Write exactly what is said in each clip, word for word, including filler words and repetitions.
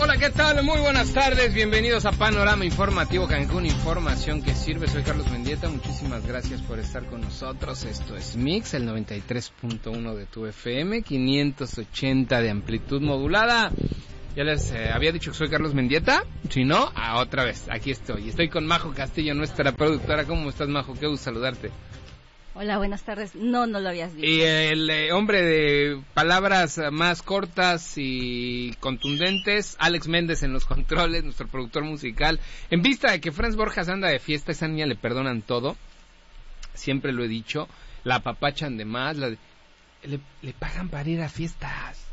Hola, ¿qué tal? Muy buenas tardes, bienvenidos a Panorama Informativo Cancún, información que sirve. Soy Carlos Mendieta, muchísimas gracias por estar con nosotros. Esto es Mix, el noventa y tres punto uno de tu F M, quinientos ochenta de amplitud modulada. Ya les eh, había dicho que soy Carlos Mendieta, si no, ah, otra vez, aquí estoy. Estoy con Majo Castillo, nuestra productora. ¿Cómo estás, Majo? Qué gusto saludarte. Hola, buenas tardes. No, no lo habías dicho. Y el eh, hombre de palabras más cortas y contundentes, Alex Méndez en los controles, nuestro productor musical. En vista de que Franz Borjas anda de fiesta, esa niña le perdonan todo. Siempre lo he dicho, la apapachan de más, la de, le, le pagan para ir a fiestas.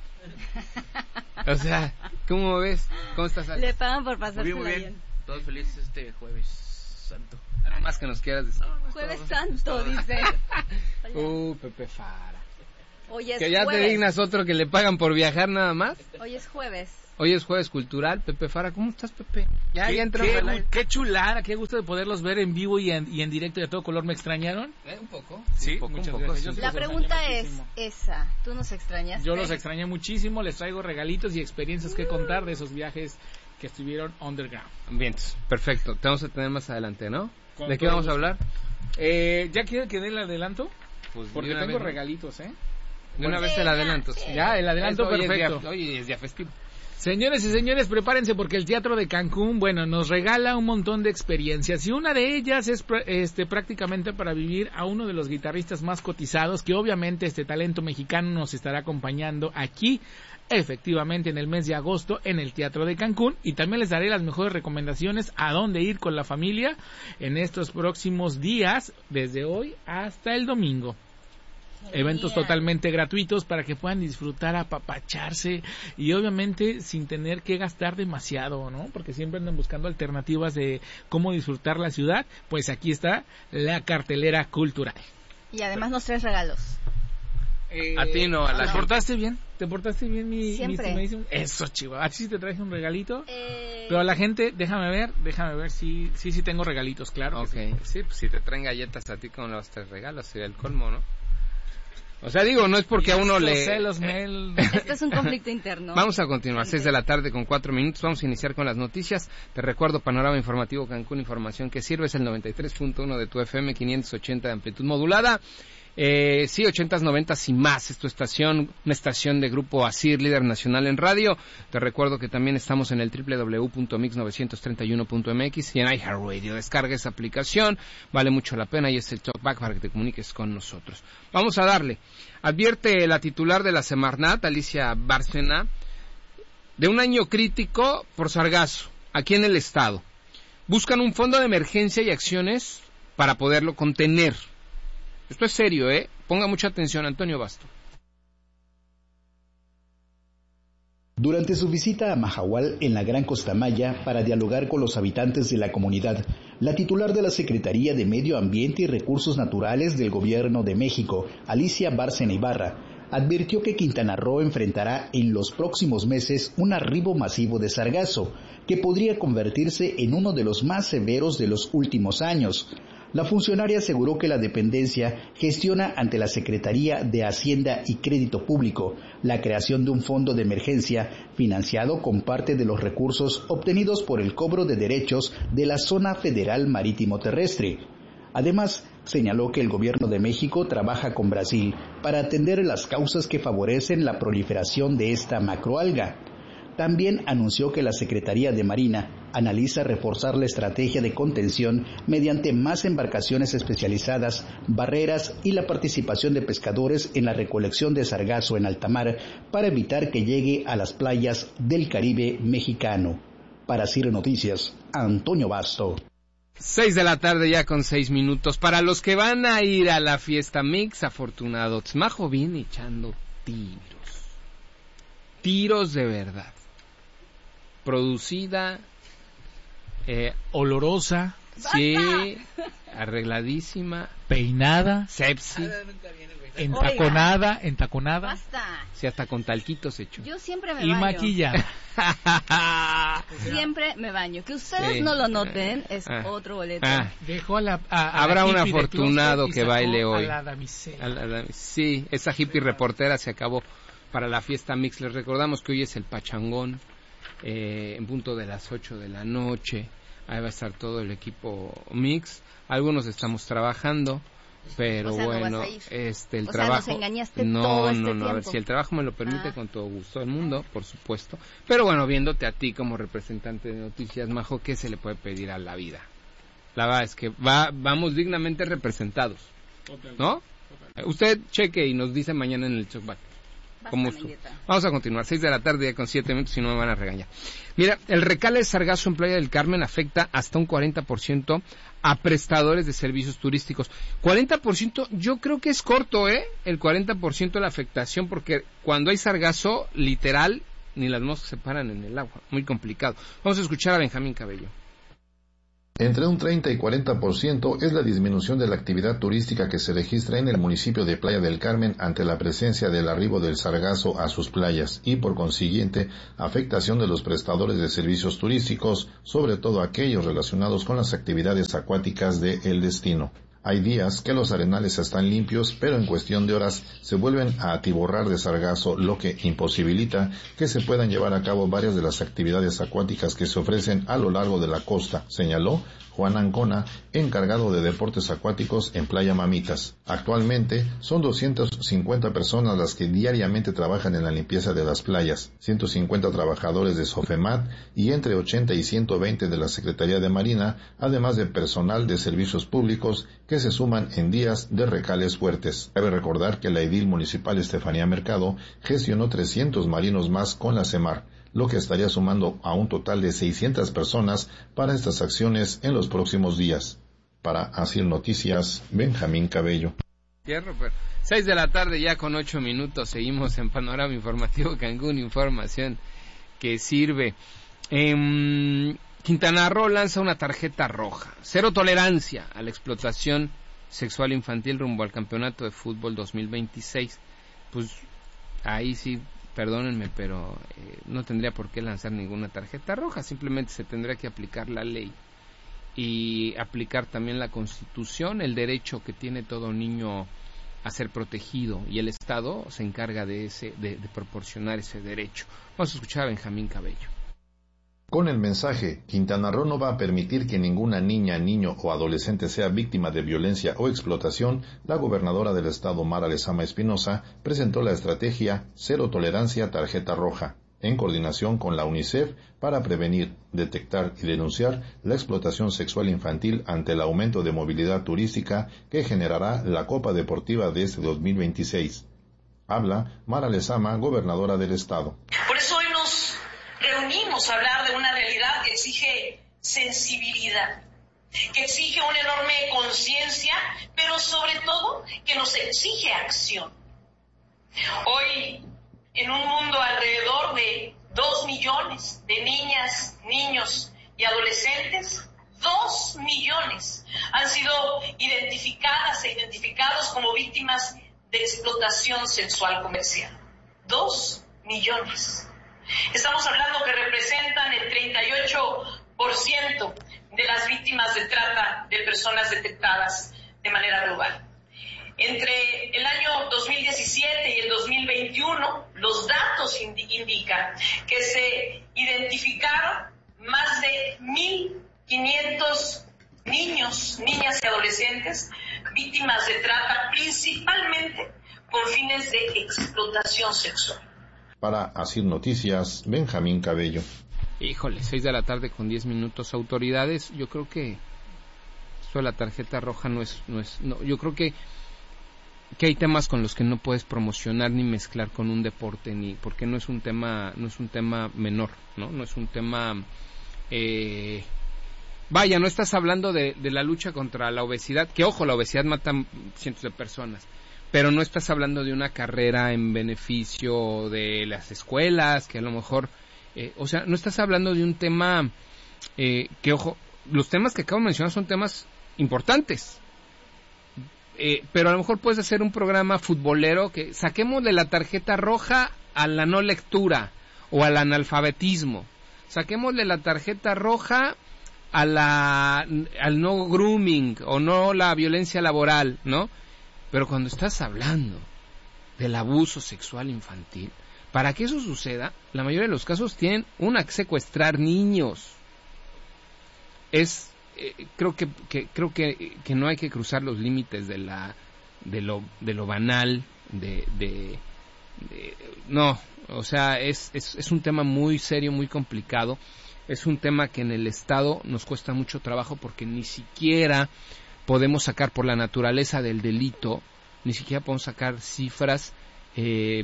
O sea, ¿cómo ves? ¿Cómo estás, Alex? Le pagan por pasársela bien. Muy bien, bien. Todos felices este jueves santo. Nada más que nos quieras decir. Jueves Santo, dice. Uh, Pepe Fara. Hoy es Que ya jueves. te dignas otro que le pagan por viajar nada más. Hoy es jueves. Hoy es jueves cultural. Pepe Fara, ¿cómo estás, Pepe? Ya, ¿Qué, ya entró. qué, gu- qué chulada, qué gusto de poderlos ver en vivo y en, y en directo y a todo color. ¿Me extrañaron? Eh, un poco. Sí, un poco, muchas un poco. gracias. Sí. Yo La los pregunta extrañé es muchísimo. esa. ¿Tú nos extrañaste? Yo los extrañé muchísimo, les traigo regalitos y experiencias que contar de esos viajes que estuvieron underground. Bien, perfecto. Te vamos a tener más adelante, ¿no? Con ¿De qué todo vamos a gusto. hablar? Eh, ¿Ya quieren que dé el adelanto? Pues Porque de una tengo vez, ¿no? regalitos, ¿eh? De una Sí, vez el ya, adelanto. sí. Ya, el adelanto Hoy es perfecto. día- Hoy es día festivo. Señores y señores, prepárense porque el Teatro de Cancún, bueno, nos regala un montón de experiencias y una de ellas es pr- este prácticamente para vivir a uno de los guitarristas más cotizados, que obviamente este talento mexicano nos estará acompañando aquí, efectivamente en el mes de agosto en el Teatro de Cancún, y también les daré las mejores recomendaciones a dónde ir con la familia en estos próximos días, desde hoy hasta el domingo. Eventos Genial. totalmente gratuitos para que puedan disfrutar, apapacharse y obviamente sin tener que gastar demasiado, ¿no? Porque siempre andan buscando alternativas de cómo disfrutar la ciudad. Pues aquí está la cartelera cultural. Y además nos traes regalos. A ti no, a la ¿Te gente. portaste bien? ¿Te portaste bien, mi, mi Siempre. estimadísimo? Eso, chivo. ¿A ti sí te traje un regalito? Eh... Pero a la gente, déjame ver, déjame ver si sí, sí tengo regalitos, claro. Ok, que sí. sí, pues si te traen galletas a ti, ¿cómo le vas a traer regalos? Sería el colmo, ¿no? O sea, digo, no es porque a uno Estos le... celos, Mel. Esto es un conflicto interno. Vamos a continuar, seis de la tarde con cuatro minutos, vamos a iniciar con las noticias. Te recuerdo, Panorama Informativo Cancún, información que sirve, es el noventa y tres punto uno de tu F M, quinientos ochenta de amplitud modulada. Eh, sí, ochentas, noventas y más, es tu estación, una estación de Grupo ASIR, líder nacional en radio. Te recuerdo que también estamos en el doble u doble u doble u punto mix novecientos treinta y uno punto m x y en iHeartRadio. Descarga esa aplicación, vale mucho la pena y es el talkback para que te comuniques con nosotros. Vamos a darle. Advierte la titular de la Semarnat, Alicia Bárcena, de un año crítico por sargazo, aquí en el estado. Buscan un fondo de emergencia y acciones para poderlo contener. Esto es serio, ¿eh? Ponga mucha atención, Antonio Basto. Durante su visita a Mahahual en la Gran Costa Maya para dialogar con los habitantes de la comunidad, la titular de la Secretaría de Medio Ambiente y Recursos Naturales del Gobierno de México, Alicia Bárcena Ibarra, advirtió que Quintana Roo enfrentará en los próximos meses un arribo masivo de sargazo, que podría convertirse en uno de los más severos de los últimos años. La funcionaria aseguró que la dependencia gestiona ante la Secretaría de Hacienda y Crédito Público la creación de un fondo de emergencia financiado con parte de los recursos obtenidos por el cobro de derechos de la Zona Federal Marítimo Terrestre. Además, señaló que el Gobierno de México trabaja con Brasil para atender las causas que favorecen la proliferación de esta macroalga. También anunció que la Secretaría de Marina analiza reforzar la estrategia de contención mediante más embarcaciones especializadas, barreras y la participación de pescadores en la recolección de sargazo en alta mar para evitar que llegue a las playas del Caribe mexicano. Para Cire Noticias, Antonio Basto. Seis de la tarde ya con seis minutos. Para los que van a ir a la fiesta Mix, afortunados. Majo viene echando tiros. Tiros de verdad. Producida, eh, Olorosa, sí, arregladísima, peinada, sepsi, entaconada, entaconada Basta. sí, hasta con talquitos hecho. Yo siempre me y baño. maquillada. Siempre me baño. Que ustedes Sí. no lo noten es Ah. otro boleto. Ah, Dejó a la, a- a Habrá la un hippie de afortunado closet y que sacó baile hoy. a la damisela. a la- a la- sí, esa hippie reportera se acabó para la fiesta Mix. Les recordamos que hoy es el pachangón. eh, en punto de las ocho de la noche. Ahí va a estar todo el equipo mix. Algunos estamos trabajando, pero o sea, bueno, no vas a ir. este el o trabajo. Sea, nos engañaste no, todo este no, no. tiempo. A ver, si el trabajo me lo permite, ah. con todo gusto del mundo, por supuesto. Pero bueno, viéndote a ti como representante de Noticias, Majo, ¿qué se le puede pedir a la vida? La verdad es que va, vamos dignamente representados, ¿no? Usted cheque y nos dice mañana en el Chocback. ¿Cómo estuvo? Vamos a continuar, seis de la tarde ya con siete minutos, si no me van a regañar. Mira, el recale de sargazo en Playa del Carmen afecta hasta un cuarenta por ciento a prestadores de servicios turísticos. cuarenta por ciento, yo creo que es corto, ¿eh? El cuarenta por ciento de la afectación, porque cuando hay sargazo, literal, ni las moscas se paran en el agua. Muy complicado. Vamos a escuchar a Benjamín Cabello. Entre un treinta y cuarenta por ciento es la disminución de la actividad turística que se registra en el municipio de Playa del Carmen ante la presencia del arribo del sargazo a sus playas y, por consiguiente, afectación de los prestadores de servicios turísticos, sobre todo aquellos relacionados con las actividades acuáticas de el destino. Hay días que los arenales están limpios, pero en cuestión de horas se vuelven a atiborrar de sargazo, lo que imposibilita que se puedan llevar a cabo varias de las actividades acuáticas que se ofrecen a lo largo de la costa, señaló Juan Ancona, encargado de deportes acuáticos en Playa Mamitas. Actualmente son doscientas cincuenta personas las que diariamente trabajan en la limpieza de las playas, ciento cincuenta trabajadores de Sofemat y entre ochenta y ciento veinte de la Secretaría de Marina, además de personal de servicios públicos que se suman en días de recales fuertes. Cabe recordar que la edil municipal Estefanía Mercado gestionó trescientos marinos más con la CEMAR, lo que estaría sumando a un total de seiscientas personas para estas acciones en los próximos días. Para Asir Noticias, Benjamín Cabello. seis de la tarde ya con ocho minutos, seguimos en Panorama Informativo Cancún, información que sirve. Eh, Quintana Roo lanza una tarjeta roja, cero tolerancia a la explotación sexual infantil rumbo al Campeonato de Fútbol dos mil veintiséis. Pues ahí sí, perdónenme, pero eh, no tendría por qué lanzar ninguna tarjeta roja, simplemente se tendría que aplicar la ley y aplicar también la Constitución, el derecho que tiene todo niño a ser protegido, y el Estado se encarga de ese de, de proporcionar ese derecho. Vamos a escuchar a Benjamín Cabello. Con el mensaje, Quintana Roo no va a permitir que ninguna niña, niño o adolescente sea víctima de violencia o explotación, la gobernadora del estado, Mara Lezama Espinosa, presentó la estrategia Cero Tolerancia Tarjeta Roja, en coordinación con la UNICEF para prevenir, detectar y denunciar la explotación sexual infantil ante el aumento de movilidad turística que generará la Copa Deportiva de este dos mil veintiséis. Habla Mara Lezama, gobernadora del estado. Por eso hoy nos reunimos a hablar de una realidad que exige sensibilidad, que exige una enorme conciencia, pero sobre todo que nos exige acción. Hoy, en un mundo alrededor de dos millones de niñas, niños y adolescentes, dos millones han sido identificadas e identificados como víctimas de explotación sexual comercial. Dos millones. Estamos hablando que representan el treinta y ocho por ciento de las víctimas de trata de personas detectadas de manera global. Entre el año dos mil diecisiete y el dos mil veintiuno, los datos indi- indican que se identificaron más de mil quinientos niños, niñas y adolescentes víctimas de trata, principalmente por fines de explotación sexual. Para Asir Noticias, Benjamín Cabello. Híjole, seis de la tarde con diez minutos. Autoridades, yo creo que esto de la tarjeta roja no es, no es, no, yo creo que que hay temas con los que no puedes promocionar ni mezclar con un deporte, ni porque no es un tema, no es un tema menor, no, no es un tema, eh, vaya, no estás hablando de, de la lucha contra la obesidad, que ojo, la obesidad mata cientos de personas, pero no estás hablando de una carrera en beneficio de las escuelas, que a lo mejor, eh, o sea, no estás hablando de un tema, eh, que ojo, los temas que acabo de mencionar son temas importantes, eh, pero a lo mejor puedes hacer un programa futbolero que saquemos de la tarjeta roja a la no lectura o al analfabetismo, saquémosle la tarjeta roja a la al no grooming o no la violencia laboral, ¿no? Pero cuando estás hablando del abuso sexual infantil, Para que eso suceda, la mayoría de los casos tienen una que secuestrar niños. Es, eh, creo que, que creo que, que no hay que cruzar los límites de la, de lo, de lo banal, de, de, de no, o sea, es, es, es un tema muy serio, muy complicado. Es un tema que en el Estado nos cuesta mucho trabajo porque ni siquiera podemos sacar, por la naturaleza del delito, ni siquiera podemos sacar cifras eh,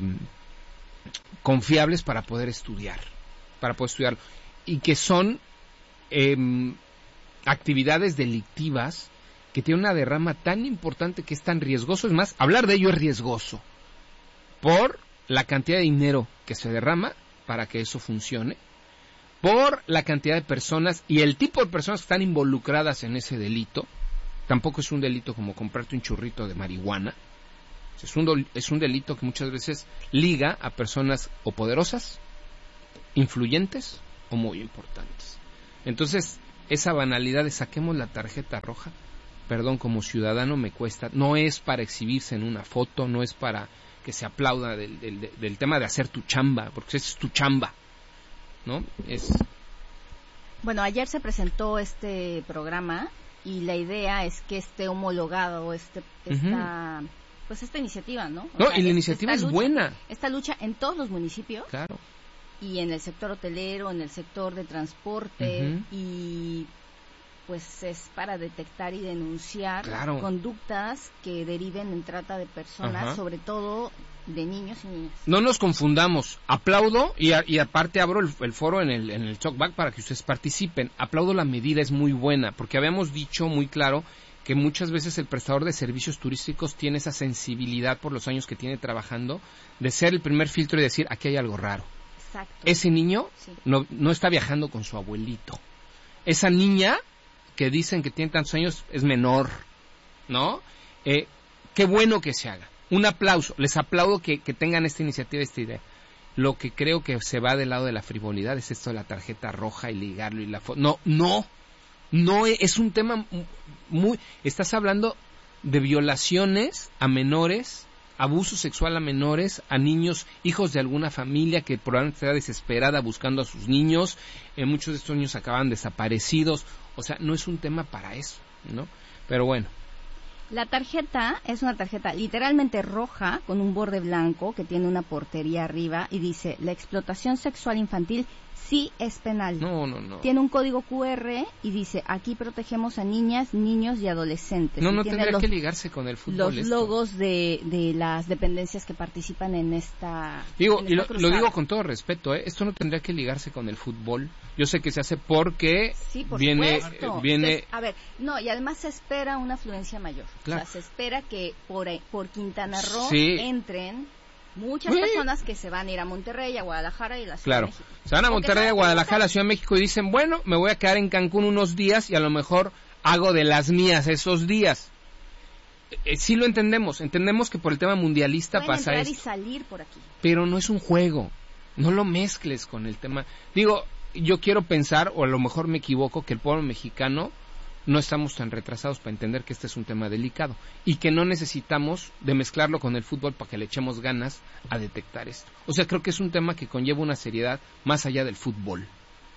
confiables para poder estudiar, para poder estudiarlo. Y que son eh, actividades delictivas que tienen una derrama tan importante que es tan riesgoso. Es más, hablar de ello es riesgoso por la cantidad de dinero que se derrama para que eso funcione, por la cantidad de personas y el tipo de personas que están involucradas en ese delito. Tampoco es un delito como comprarte un churrito de marihuana. Es un, do, es un delito que muchas veces liga a personas o poderosas, influyentes o muy importantes. Entonces, esa banalidad de saquemos la tarjeta roja, perdón, como ciudadano me cuesta. No es para exhibirse en una foto, no es para que se aplauda del, del, del tema de hacer tu chamba, porque esa es tu chamba, ¿no? Es... Bueno, ayer se presentó este programa y la idea es que esté homologado este esta uh-huh. pues esta iniciativa, ¿no? O no, sea, y la iniciativa es lucha, buena. Esta lucha en todos los municipios. Claro. Y en el sector hotelero, en el sector de transporte uh-huh. y pues es para detectar y denunciar claro. conductas que deriven en trata de personas, uh-huh. sobre todo de niños y niñas. No nos confundamos, aplaudo y, a, y aparte abro el, el foro en el, en el talkback para que ustedes participen. Aplaudo la medida, es muy buena, porque habíamos dicho muy claro que muchas veces el prestador de servicios turísticos tiene esa sensibilidad por los años que tiene trabajando de ser el primer filtro y decir, aquí hay algo raro. Exacto. Ese niño sí. no, no está viajando con su abuelito. Esa niña que dicen que tiene tantos años es menor, ¿no? Eh, qué bueno que se haga. Un aplauso, les aplaudo que, que tengan esta iniciativa, esta idea. Lo que creo que se va del lado de la frivolidad es esto de la tarjeta roja y ligarlo y la foto. No, no, no es un tema muy... Estás hablando de violaciones a menores, abuso sexual a menores, a niños, hijos de alguna familia que probablemente estará desesperada buscando a sus niños. Eh, muchos de estos niños acaban desaparecidos. O sea, no es un tema para eso, ¿no? Pero bueno. La tarjeta es una tarjeta literalmente roja con un borde blanco que tiene una portería arriba y dice, la explotación sexual infantil sí es penal. No, no, no. Tiene un código cu erre y dice, aquí protegemos a niñas, niños y adolescentes. No, y no tiene tendría los, que ligarse con el fútbol. Los esto. logos de, de las dependencias que participan en esta Digo, en y esta lo, lo digo con todo respeto, ¿eh? Esto no tendría que ligarse con el fútbol. Yo sé que se hace porque sí, por viene... supuesto. viene Se, a ver, no, y además se espera una afluencia mayor. Claro. O sea, se espera que por, por Quintana Roo sí. entren muchas Uy. personas que se van a ir a Monterrey, a Guadalajara y a la Ciudad claro. de México. Se van a Monterrey, a Guadalajara, a la Ciudad de México y dicen, bueno, me voy a quedar en Cancún unos días y a lo mejor hago de las mías esos días. Eh, sí lo entendemos, entendemos que por el tema mundialista Pueden pasa entrar esto. y salir por aquí. Pero no es un juego, no lo mezcles con el tema. Digo, yo quiero pensar, o a lo mejor me equivoco, que el pueblo mexicano no estamos tan retrasados para entender que este es un tema delicado y que no necesitamos de mezclarlo con el fútbol para que le echemos ganas a detectar esto. O sea, creo que es un tema que conlleva una seriedad más allá del fútbol,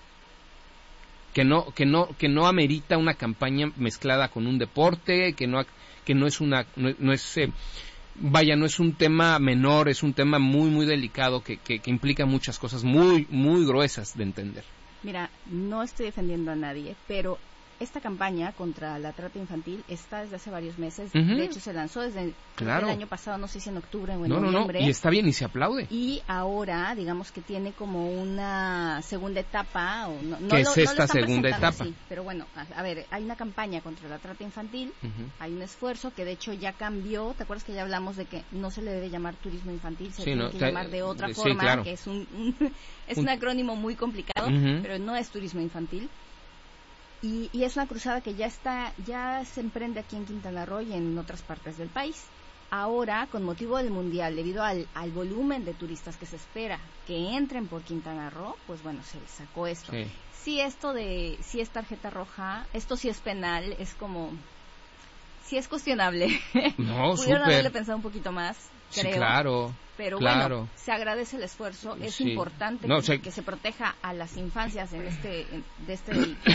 que no que no que no amerita una campaña mezclada con un deporte, que no que no es una no, no es eh, vaya, no es un tema menor, es un tema muy muy delicado que, que que implica muchas cosas muy muy gruesas de entender. Mira, no estoy defendiendo a nadie, pero esta campaña contra la trata infantil está desde hace varios meses. Uh-huh. De hecho, se lanzó desde claro. el año pasado, no sé si en octubre o en no, noviembre. No, no, y está bien y se aplaude. Y ahora, digamos que tiene como una segunda etapa. O no, no ¿Qué lo, es no esta segunda etapa? Así, pero bueno, a, a ver, hay una campaña contra la trata infantil, uh-huh. hay un esfuerzo que de hecho ya cambió. ¿Te acuerdas que ya hablamos de que no se le debe llamar turismo infantil, se sí, tiene no, que llamar de otra sí, forma, claro. que es un, un es un, un acrónimo muy complicado, uh-huh. pero no es turismo infantil. Y, y es una cruzada que ya está, ya se emprende aquí en Quintana Roo y en otras partes del país. Ahora, con motivo del Mundial, debido al, al volumen de turistas que se espera que entren por Quintana Roo, pues bueno, se sacó esto. Sí. Si esto de, si es tarjeta roja, esto sí es penal, es como, sí es cuestionable. No, Pudieron súper. haberle pensado un poquito más, creo. Sí, claro. Pero claro. bueno, se agradece el esfuerzo. Es sí. importante no, que, o sea, que se proteja a las infancias en este, en, de este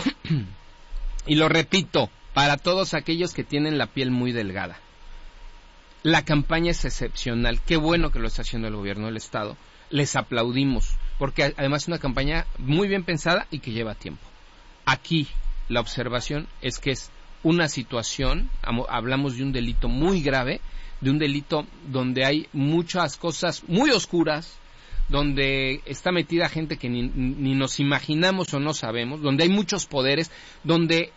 Y lo repito, para todos aquellos que tienen la piel muy delgada. La campaña es excepcional. Qué bueno que lo está haciendo el gobierno del Estado. Les aplaudimos, porque además es una campaña muy bien pensada y que lleva tiempo. Aquí la observación es que es una situación, hablamos de un delito muy grave, de un delito donde hay muchas cosas muy oscuras, donde está metida gente que ni, ni nos imaginamos o no sabemos, donde hay muchos poderes, donde,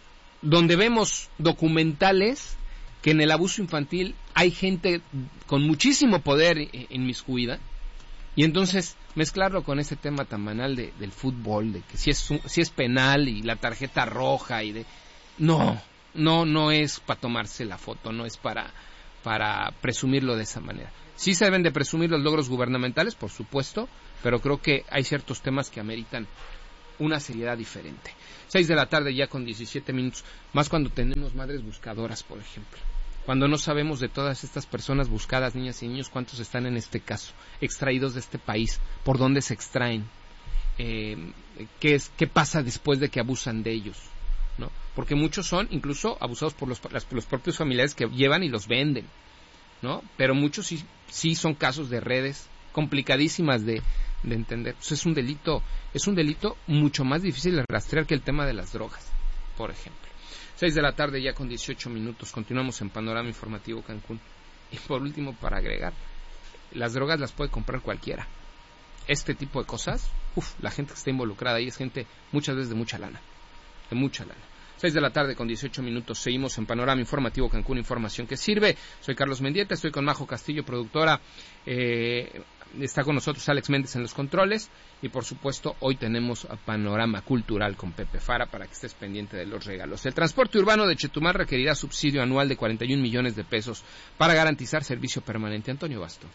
donde vemos documentales que en el abuso infantil hay gente con muchísimo poder inmiscuida, y entonces mezclarlo con ese tema tan banal de, del fútbol, de que si es, si es penal y la tarjeta roja y de... No, no, no es para tomarse la foto, no es para, para presumirlo de esa manera. Sí se deben de presumir los logros gubernamentales, por supuesto, pero creo que hay ciertos temas que ameritan una seriedad diferente. Seis de la tarde ya con diecisiete minutos, más cuando tenemos madres buscadoras, por ejemplo. Cuando no sabemos de todas estas personas buscadas, niñas y niños, cuántos están en este caso, extraídos de este país, por dónde se extraen, eh, qué es, qué pasa después de que abusan de ellos, ¿no? Porque muchos son incluso abusados por los, las, los propios familiares que llevan y los venden, ¿no? Pero muchos sí, sí son casos de redes complicadísimas de, de entender. Pues es un delito, es un delito mucho más difícil de rastrear que el tema de las drogas, por ejemplo. Seis de la tarde ya con dieciocho minutos, continuamos en Panorama Informativo Cancún. Y por último, para agregar, las drogas las puede comprar cualquiera. Este tipo de cosas, uff, la gente que está involucrada ahí es gente muchas veces de mucha lana, de mucha lana. Seis de la tarde con dieciocho minutos, seguimos en Panorama Informativo Cancún, información que sirve. Soy Carlos Mendieta, estoy con Majo Castillo, productora, eh, está con nosotros Alex Méndez en los controles, y por supuesto hoy tenemos Panorama Cultural con Pepe Fara para que estés pendiente de los regalos. El transporte urbano de Chetumal requerirá subsidio anual de cuarenta y un millones de pesos para garantizar servicio permanente. Antonio Basto.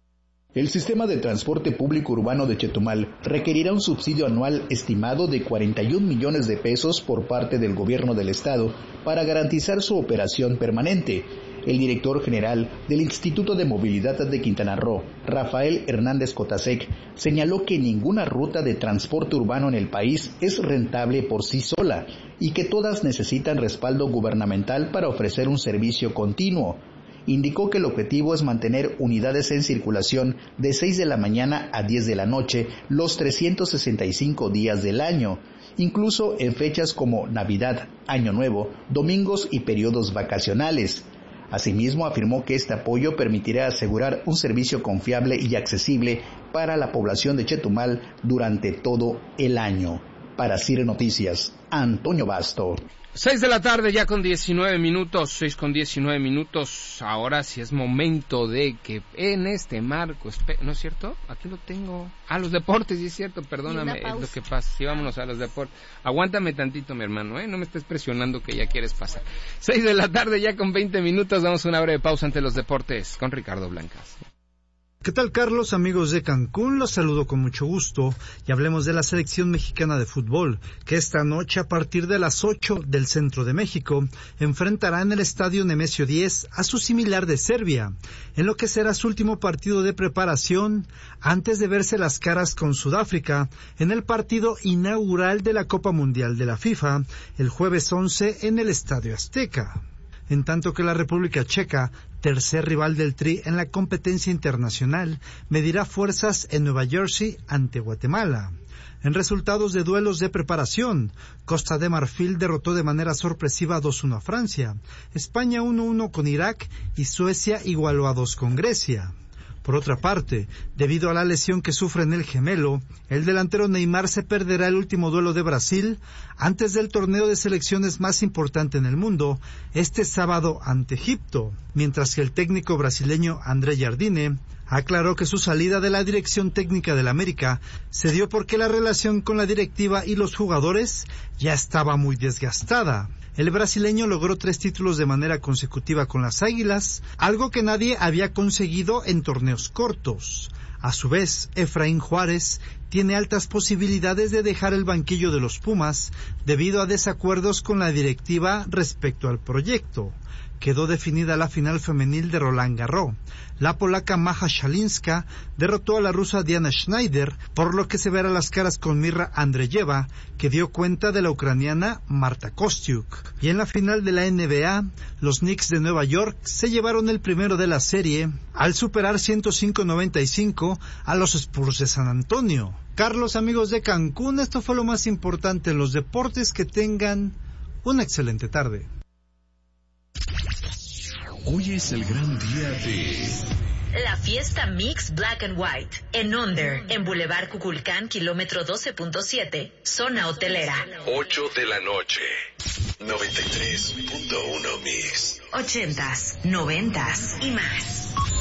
El sistema de transporte público urbano de Chetumal requerirá un subsidio anual estimado de cuarenta y un millones de pesos por parte del gobierno del estado para garantizar su operación permanente. El director general del Instituto de Movilidad de Quintana Roo, Rafael Hernández Cotasec, señaló que ninguna ruta de transporte urbano en el país es rentable por sí sola y que todas necesitan respaldo gubernamental para ofrecer un servicio continuo. Indicó que el objetivo es mantener unidades en circulación de seis de la mañana a diez de la noche los trescientos sesenta y cinco días del año, incluso en fechas como Navidad, Año Nuevo, domingos y periodos vacacionales. Asimismo, afirmó que este apoyo permitirá asegurar un servicio confiable y accesible para la población de Chetumal durante todo el año. Para C I R Noticias, Antonio Basto. Seis de la tarde ya con diecinueve minutos, seis con diecinueve minutos, ahora sí es momento de que en este marco, ¿no es cierto? Aquí lo tengo, ah, los deportes, sí es cierto, perdóname, es lo que pasa, sí, vámonos a los deportes, aguántame tantito mi hermano, ¿eh? No me estés presionando que ya quieres pasar. Seis de la tarde ya con veinte minutos, damos una breve pausa ante los deportes con Ricardo Blancas. ¿Qué tal, Carlos? Amigos de Cancún, los saludo con mucho gusto y hablemos de la selección mexicana de fútbol, que esta noche a partir de las ocho del centro de México enfrentará en el estadio Nemesio diez a su similar de Serbia, en lo que será su último partido de preparación antes de verse las caras con Sudáfrica en el partido inaugural de la Copa Mundial de la FIFA el jueves once en el Estadio Azteca. En tanto que la República Checa, tercer rival del Tri en la competencia internacional, medirá fuerzas en Nueva Jersey ante Guatemala. En resultados de duelos de preparación, Costa de Marfil derrotó de manera sorpresiva dos uno a Francia, España uno uno con Irak y Suecia igualó a dos con Grecia. Por otra parte, debido a la lesión que sufre en el gemelo, el delantero Neymar se perderá el último duelo de Brasil antes del torneo de selecciones más importante en el mundo, este sábado ante Egipto, mientras que el técnico brasileño André Jardine aclaró que su salida de la dirección técnica del América se dio porque la relación con la directiva y los jugadores ya estaba muy desgastada. El brasileño logró tres títulos de manera consecutiva con las Águilas, algo que nadie había conseguido en torneos cortos. A su vez, Efraín Juárez tiene altas posibilidades de dejar el banquillo de los Pumas debido a desacuerdos con la directiva respecto al proyecto. Quedó definida la final femenil de Roland Garros. La polaca Maja Shalinska derrotó a la rusa Diana Schneider, por lo que se verá las caras con Mirra Andreyeva, que dio cuenta de la ucraniana Marta Kostyuk. Y en la final de la N B A, los Knicks de Nueva York se llevaron el primero de la serie al superar ciento cinco a noventa y cinco a los Spurs de San Antonio. Carlos, amigos de Cancún, esto fue lo más importante en los deportes. Que tengan una excelente tarde. Hoy es el gran día de... La fiesta Mix Black and White en Onder, en Boulevard Cuculcán, kilómetro doce punto siete, zona hotelera. ocho de la noche. noventa y tres punto uno Mix. Ochentas, noventas y más.